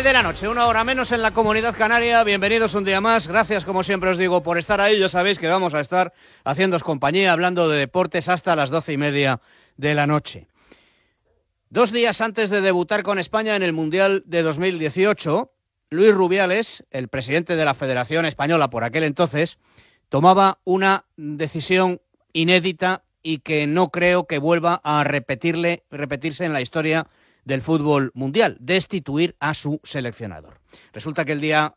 de la noche, 1 hora menos en la Comunidad Canaria. Bienvenidos un día más. Gracias, como siempre os digo, por estar ahí. Ya sabéis que vamos a estar haciéndoos compañía, hablando de deportes hasta las 12:30 de la noche. 2 días antes de debutar con España en el Mundial de 2018, Luis Rubiales, el presidente de la Federación Española por aquel entonces, tomaba una decisión inédita y que no creo que vuelva a repetirse en la historia del fútbol mundial: destituir a su seleccionador. Resulta que el día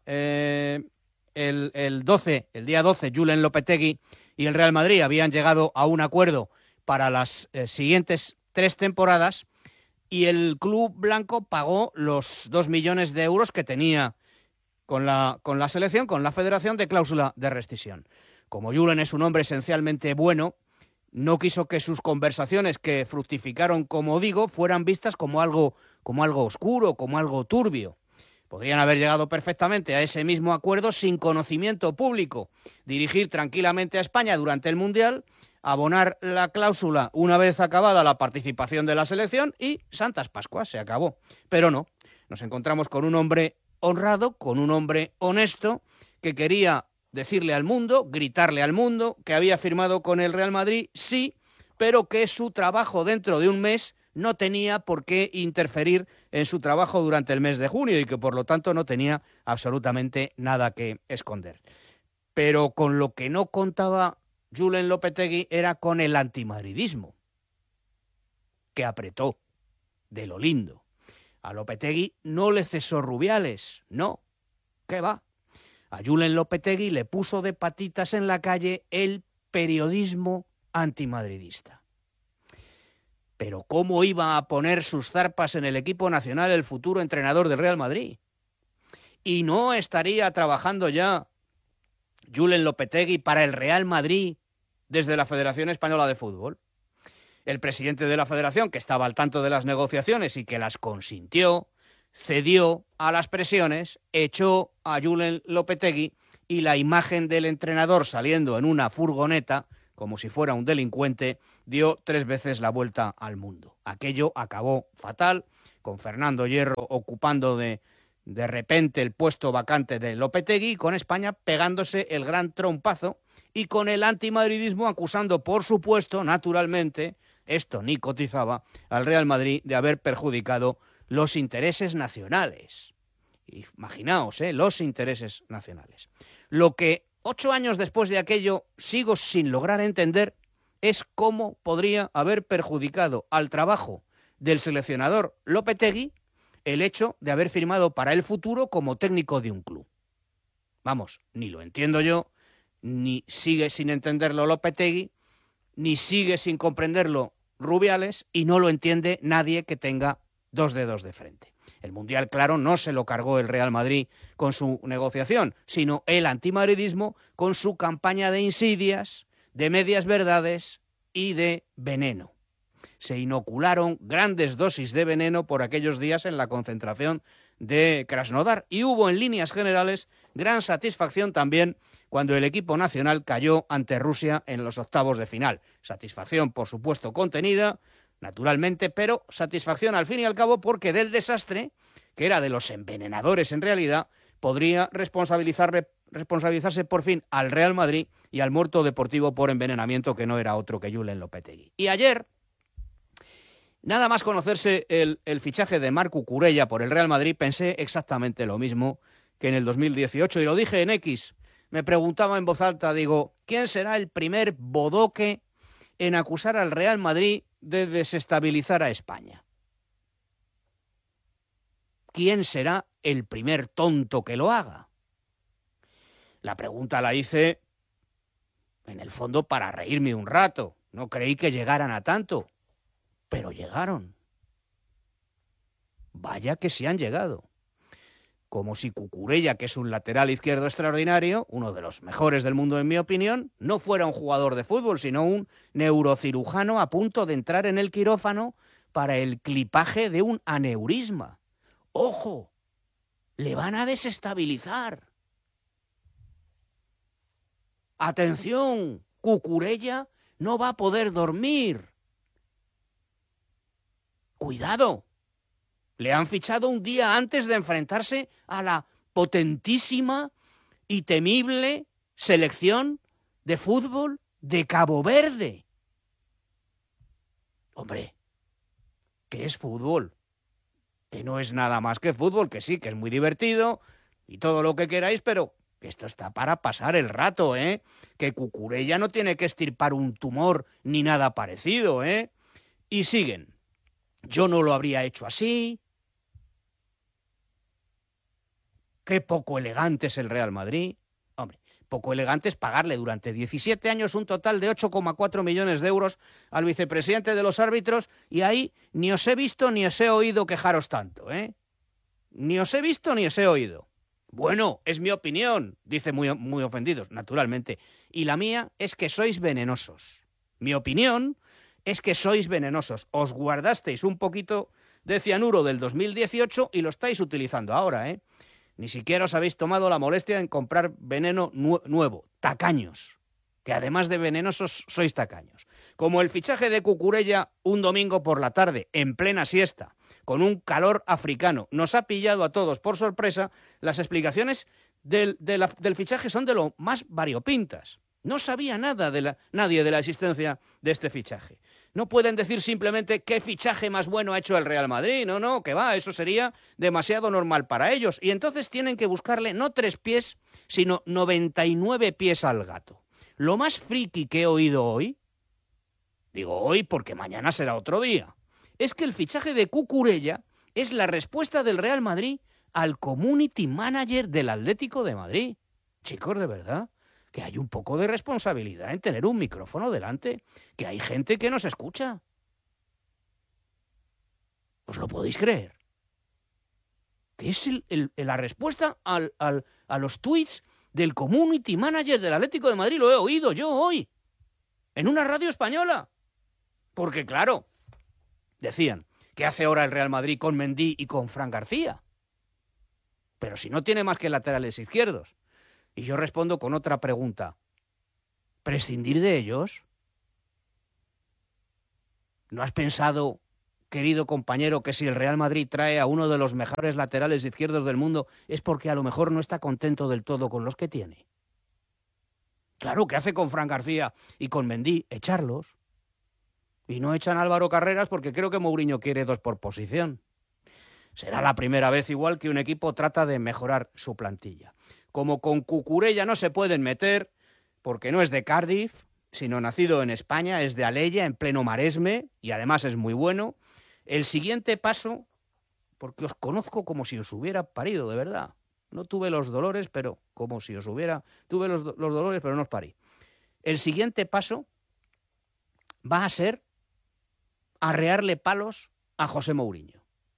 12, Julen Lopetegui y el Real Madrid habían llegado a un acuerdo para las siguientes 3 temporadas y el club blanco pagó los 2 millones de euros que tenía con la selección, con la federación, de cláusula de rescisión. Como Julen es un hombre esencialmente bueno, no quiso que sus conversaciones, que fructificaron, como digo, fueran vistas como algo oscuro, como algo turbio. Podrían haber llegado perfectamente a ese mismo acuerdo sin conocimiento público, dirigir tranquilamente a España durante el Mundial, abonar la cláusula una vez acabada la participación de la selección y Santas Pascuas, se acabó. Pero no, nos encontramos con un hombre honrado, con un hombre honesto, que quería decirle al mundo, gritarle al mundo, que había firmado con el Real Madrid, sí, pero que su trabajo dentro de un mes no tenía por qué interferir en su trabajo durante el mes de junio y que por lo tanto no tenía absolutamente nada que esconder. Pero con lo que no contaba Julen Lopetegui era con el antimadridismo, que apretó de lo lindo. A Lopetegui no le cesó Rubiales, no, ¿qué va? A Julen Lopetegui le puso de patitas en la calle el periodismo antimadridista. Pero ¿cómo iba a poner sus zarpas en el equipo nacional el futuro entrenador del Real Madrid? ¿Y no estaría trabajando ya Julen Lopetegui para el Real Madrid desde la Federación Española de Fútbol? El presidente de la Federación, que estaba al tanto de las negociaciones y que las consintió, cedió a las presiones, echó a Julen Lopetegui y la imagen del entrenador saliendo en una furgoneta, como si fuera un delincuente, dio 3 veces la vuelta al mundo. Aquello acabó fatal, con Fernando Hierro ocupando de repente el puesto vacante de Lopetegui, con España pegándose el gran trompazo y con el antimadridismo acusando, por supuesto, naturalmente, esto ni cotizaba, al Real Madrid de haber perjudicado los intereses nacionales. Imaginaos, los intereses nacionales. Lo que 8 años después de aquello sigo sin lograr entender es cómo podría haber perjudicado al trabajo del seleccionador Lopetegui el hecho de haber firmado para el futuro como técnico de un club. Vamos, ni lo entiendo yo, ni sigue sin entenderlo Lopetegui, ni sigue sin comprenderlo Rubiales, y no lo entiende nadie que tenga 2 dedos de frente. El Mundial, claro, no se lo cargó el Real Madrid con su negociación, sino el antimadridismo con su campaña de insidias, de medias verdades y de veneno. Se inocularon grandes dosis de veneno por aquellos días en la concentración de Krasnodar y hubo en líneas generales gran satisfacción también cuando el equipo nacional cayó ante Rusia en los octavos de final. Satisfacción, por supuesto, contenida, naturalmente, pero satisfacción al fin y al cabo porque del desastre, que era de los envenenadores en realidad, podría responsabilizarse por fin al Real Madrid y al muerto deportivo por envenenamiento, que no era otro que Julen Lopetegui. Y ayer, nada más conocerse el fichaje de Marc Cucurella por el Real Madrid, pensé exactamente lo mismo que en el 2018 y lo dije en X. Me preguntaba en voz alta, digo, ¿quién será el primer bodoque en acusar al Real Madrid de desestabilizar a España? ¿Quién será el primer tonto que lo haga? La pregunta la hice, en el fondo, para reírme un rato. No creí que llegaran a tanto, pero llegaron. Vaya que sí han llegado. Como si Cucurella, que es un lateral izquierdo extraordinario, uno de los mejores del mundo en mi opinión, no fuera un jugador de fútbol, sino un neurocirujano a punto de entrar en el quirófano para el clipaje de un aneurisma. ¡Ojo! Le van a desestabilizar. ¡Atención! Cucurella no va a poder dormir. ¡Cuidado! Le han fichado un día antes de enfrentarse a la potentísima y temible selección de fútbol de Cabo Verde. Hombre, ¿qué es fútbol? Que no es nada más que fútbol, que sí, que es muy divertido y todo lo que queráis, pero que esto está para pasar el rato, ¿eh? Que Cucurella no tiene que extirpar un tumor ni nada parecido, ¿eh? Y siguen. Yo no lo habría hecho así. Qué poco elegante es el Real Madrid. Hombre, poco elegante es pagarle durante 17 años un total de 8,4 millones de euros al vicepresidente de los árbitros y ahí ni os he visto ni os he oído quejaros tanto, ¿eh? Ni os he visto ni os he oído. Bueno, es mi opinión, dice muy ofendidos, naturalmente. Y la mía es que sois venenosos. Mi opinión es que sois venenosos. Os guardasteis un poquito de cianuro del 2018 y lo estáis utilizando ahora, ¿eh? Ni siquiera os habéis tomado la molestia en comprar veneno nuevo. Tacaños. Que además de venenosos, sois tacaños. Como el fichaje de Cucurella un domingo por la tarde, en plena siesta, con un calor africano, nos ha pillado a todos por sorpresa, las explicaciones del fichaje son de lo más variopintas. No sabía nadie de la existencia de este fichaje. No pueden decir simplemente qué fichaje más bueno ha hecho el Real Madrid. No, que va, eso sería demasiado normal para ellos. Y entonces tienen que buscarle no 3 pies, sino 99 pies al gato. Lo más friki que he oído hoy, digo hoy porque mañana será otro día, es que el fichaje de Cucurella es la respuesta del Real Madrid al community manager del Atlético de Madrid. Chicos, de verdad, que hay un poco de responsabilidad en tener un micrófono delante, que hay gente que nos escucha. ¿Os lo podéis creer? Que es la respuesta a los tweets del community manager del Atlético de Madrid. Lo he oído yo hoy, en una radio española. Porque claro, decían, ¿qué hace ahora el Real Madrid con Mendy y con Fran García? Pero si no tiene más que laterales izquierdos. Y yo respondo con otra pregunta. ¿Prescindir de ellos? ¿No has pensado, querido compañero, que si el Real Madrid trae a uno de los mejores laterales izquierdos del mundo es porque a lo mejor no está contento del todo con los que tiene? Claro, ¿qué hace con Fran García y con Mendy? Echarlos. Y no echan a Álvaro Carreras porque creo que Mourinho quiere 2 por posición. Será la primera vez igual que un equipo trata de mejorar su plantilla. Como con Cucurella no se pueden meter, porque no es de Cardiff, sino nacido en España, es de Alella, en pleno Maresme, y además es muy bueno. El siguiente paso, porque os conozco como si os hubiera parido, de verdad. No tuve los dolores, pero como si os hubiera... Tuve los dolores, pero no os parí. El siguiente paso va a ser arrearle palos a José Mourinho,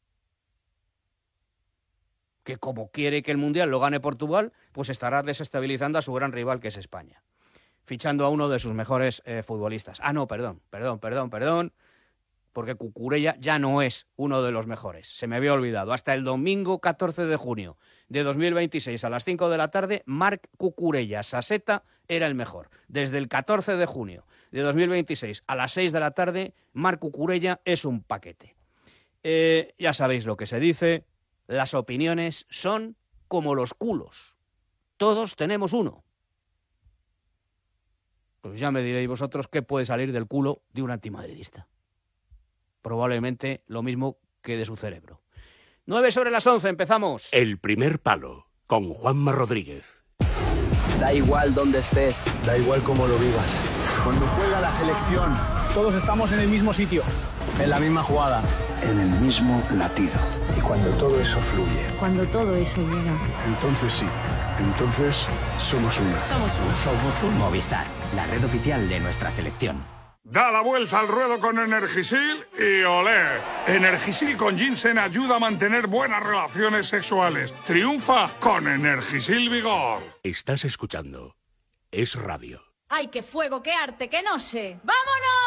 que como quiere que el Mundial lo gane Portugal, pues estará desestabilizando a su gran rival, que es España, fichando a uno de sus mejores futbolistas. No, perdón, porque Cucurella ya no es uno de los mejores. Se me había olvidado. Hasta el domingo 14 de junio de 2026 a las 5 de la tarde, Marc Cucurella Saseta era el mejor. Desde el 14 de junio de 2026 a las 6 de la tarde, Marc Cucurella es un paquete. Ya sabéis lo que se dice. Las opiniones son como los culos. Todos tenemos uno. Pues ya me diréis vosotros qué puede salir del culo de un antimadridista. Probablemente lo mismo que de su cerebro. 9:09, empezamos. El primer palo, con Juanma Rodríguez. Da igual dónde estés. Da igual cómo lo vivas. Cuando juega la selección, todos estamos en el mismo sitio. En la misma jugada. En el mismo latido. Y cuando todo eso fluye. Cuando todo eso llega. Entonces sí. Entonces somos uno. Somos un Movistar, la red oficial de nuestra selección. Da la vuelta al ruedo con Energisil y olé. Energisil con ginseng ayuda a mantener buenas relaciones sexuales. Triunfa con Energisil Vigor. Estás escuchando Es Radio. ¡Ay, qué fuego, qué arte, qué no sé! ¡Vámonos!